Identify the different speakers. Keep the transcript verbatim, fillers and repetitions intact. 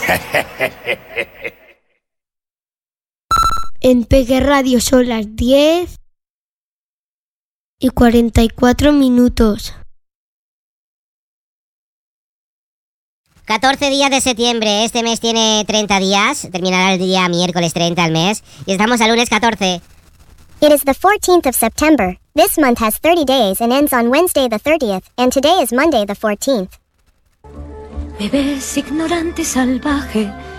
Speaker 1: En Peque Radio son las diez y cuarenta y cuatro minutos.
Speaker 2: catorce días de septiembre. Este mes tiene treinta días. Terminará el día miércoles treinta al mes. Y estamos al lunes catorce.
Speaker 3: It is the fourteenth of September. This month has thirty days and ends on Wednesday the thirtieth, and today is Monday the fourteenth.
Speaker 4: Me ves ignorante, salvaje,